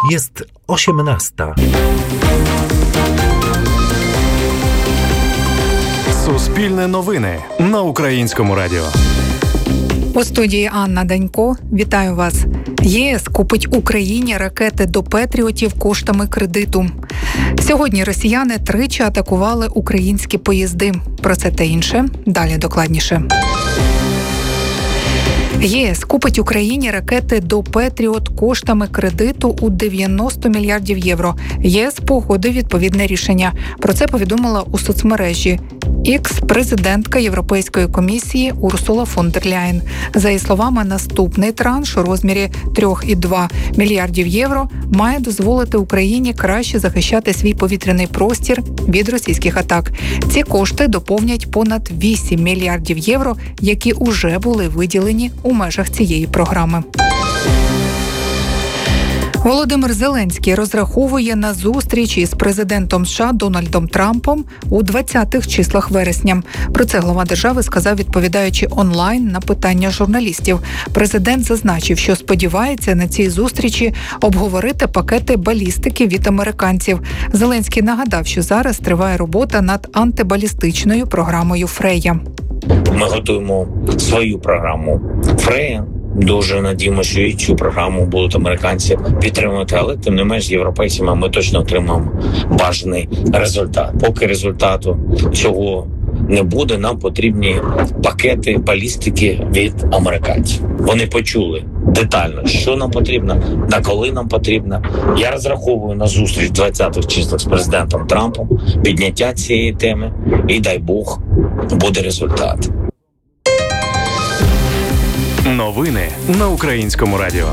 Jest 18. Суспільне новини на Українському радіо. У студії Анна Данько. Вітаю вас. ЄС купить Україні ракети до Петріотів коштами кредиту. Сьогодні росіяни тричі атакували українські поїзди. Про це та інше далі докладніше. ЄС купить Україні ракети до Петріот коштами кредиту у 90 мільярдів євро. ЄС погодив відповідне рішення. Про це повідомила у соцмережі X президентка Європейської комісії Урсула фон дер Ляєн. За її словами, наступний транш у розмірі 3,2 мільярдів євро має дозволити Україні краще захищати свій повітряний простір від російських атак. Ці кошти доповнять понад 8 мільярдів євро, які уже були виділені у межах цієї програми. Володимир Зеленський розраховує на зустріч із президентом США Дональдом Трампом у 20-х числах вересня. Про це глава держави сказав, відповідаючи онлайн на питання журналістів. Президент зазначив, що сподівається на цій зустрічі обговорити пакети балістики від американців. Зеленський нагадав, що зараз триває робота над антибалістичною програмою «Фрея». Ми готуємо свою програму «Фрея». Дуже надіємося, що і цю програму будуть американці підтримувати, але тим не менш з європейцями ми точно отримаємо бажаний результат. Поки результату цього не буде, нам потрібні пакети балістики від американців. Вони почули детально, що нам потрібно, на коли нам потрібно. Я розраховую на зустріч в 20-х числах з президентом Трампом, підняття цієї теми, і дай Бог, буде результат. Новини на Українському радіо.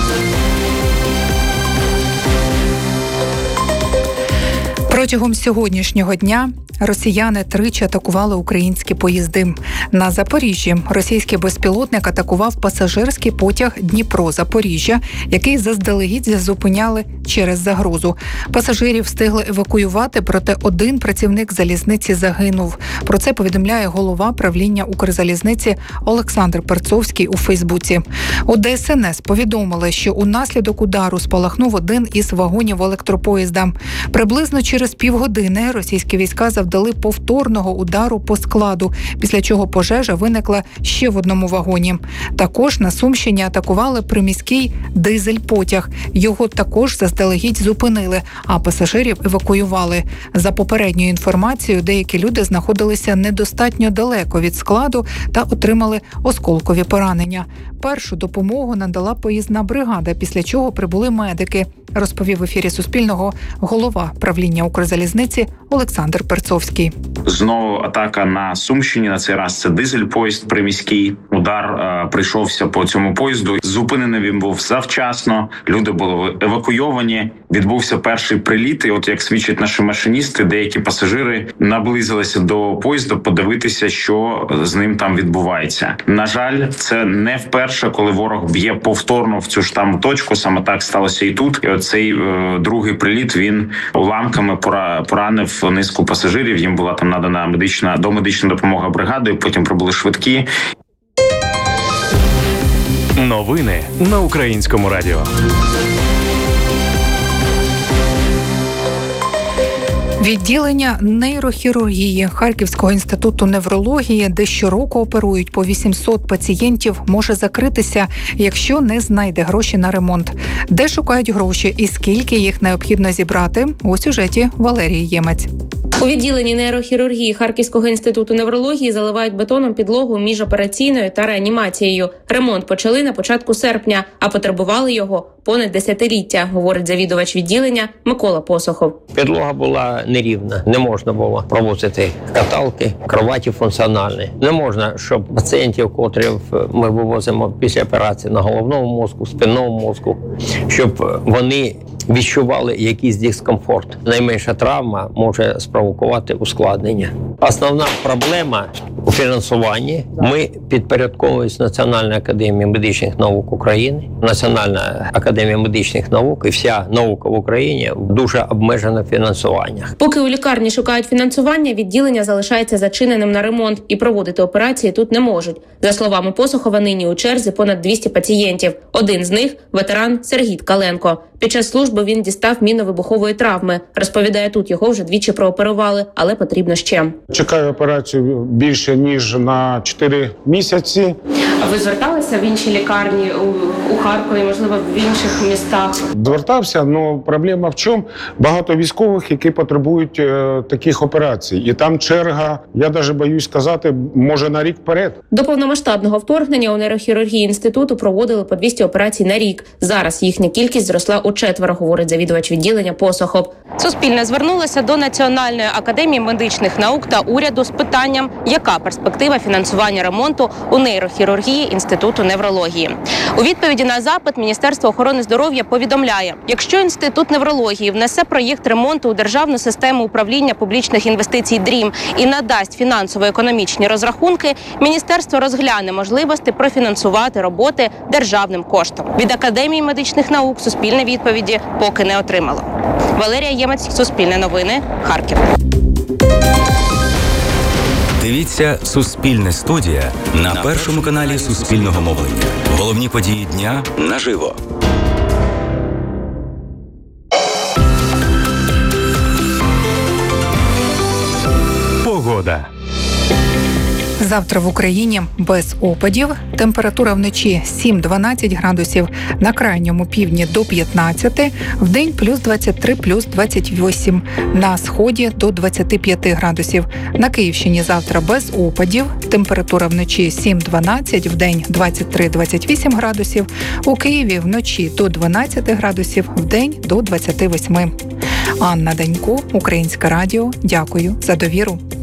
Протягом сьогоднішнього дня росіяни тричі атакували українські поїзди. На Запоріжжі російський безпілотник атакував пасажирський потяг Дніпро-Запоріжжя, який заздалегідь зупиняли через загрозу. Пасажирів встигли евакуювати, проте один працівник залізниці загинув. Про це повідомляє голова правління Укрзалізниці Олександр Перцовський у Фейсбуці. У ДСНС повідомили, що унаслідок удару спалахнув один із вагонів електропоїзда. Приблизно через півгодини російські війська завдали повторного удару по складу, після чого пожежа виникла ще в одному вагоні. Також на Сумщині атакували приміський дизель-потяг. Його також заздалегідь зупинили, а пасажирів евакуювали. За попередньою інформацією, деякі люди знаходилися недостатньо далеко від складу та отримали осколкові поранення. Першу допомогу надала поїзна бригада, після чого прибули медики, розповів в ефірі Суспільного голова правління Укрзалізниці Олександр Перцовський. Знову атака на Сумщині, на цей раз це дизель-поїзд приміський. Удар прийшовся по цьому поїзду. Зупинений він був завчасно, люди були евакуйовані, відбувся перший приліт. І от, як свідчать наші машиністи, деякі пасажири наблизилися до поїзду подивитися, що з ним там відбувається. На жаль, це не вперше, коли ворог б'є повторно в цю ж саму точку. Саме так сталося і тут. І оцей другий приліт, він уламками поранив низку пасажирів. Їм була там надана домедична допомога бригадою, потім прибули швидкі. Новини на Українському радіо. Відділення нейрохірургії Харківського інституту неврології, де щороку оперують по 800 пацієнтів, може закритися, якщо не знайде гроші на ремонт. Де шукають гроші і скільки їх необхідно зібрати – у сюжеті Валерії Ємець. У відділенні нейрохірургії Харківського інституту неврології заливають бетоном підлогу між операційною та реанімацією. Ремонт почали на початку серпня, а потребували його понад десятиліття, говорить завідувач відділення Микола Посохов. Підлога була нерівна, не можна було провозити каталки, кроваті функціональні. Не можна, щоб пацієнтів, котрих ми вивозимо після операції на головному мозку, спинному мозку, щоб вони відчували якийсь дискомфорт. Найменша травма може спровокувати ускладнення. Основна проблема у фінансуванні. Ми підпорядковуємося Національній академії медичних наук України. Національна академія медичних наук і вся наука в Україні дуже обмежена в фінансуваннях. Поки у лікарні шукають фінансування, відділення залишається зачиненим на ремонт і проводити операції тут не можуть. За словами Посухова, нині у черзі понад 200 пацієнтів. Один з них – ветеран Сергій Ткаленко. Під час служби він дістав мінно-вибухової травми. Розповідає, тут його вже двічі прооперували, але потрібно ще. Чекаю операцію більше, ніж на 4 місяці. А ви зверталися в інші лікарні у Харкові, можливо, в інших містах? Звертався, але проблема в чому? Багато військових, які потребують таких операцій. І там черга, я навіть боюсь сказати, може на рік вперед. До повномасштабного вторгнення у нейрохірургії інституту проводили по 200 операцій на рік. Зараз їхня кількість зросла у 4, говорить завідувач відділення Посухов. Суспільне звернулося до Національної академії медичних наук та уряду з питанням, яка перспектива фінансування ремонту у нейрохірургії Інституту неврології. У відповіді на запит Міністерство охорони здоров'я повідомляє, якщо Інститут неврології внесе проєкт ремонту у Державну систему управління публічних інвестицій ДРІМ і надасть фінансово-економічні розрахунки, Міністерство розгляне можливості профінансувати роботи державним коштом. Від Академії медичних наук Суспільне відповіді поки не отримало. Валерія Ємець, Суспільне новини, Харків. Дивіться «Суспільне студія» на першому каналі Суспільного мовлення. Головні події дня наживо. Погода. Завтра в Україні без опадів. Температура вночі 7-12 градусів, на крайньому півдні до 15, вдень плюс 23, плюс 28, на сході до 25 градусів. На Київщині завтра без опадів. Температура вночі 7-12, вдень 23-28 градусів. У Києві вночі до 12 градусів, вдень до 28. Анна Данько, Українське радіо. Дякую за довіру.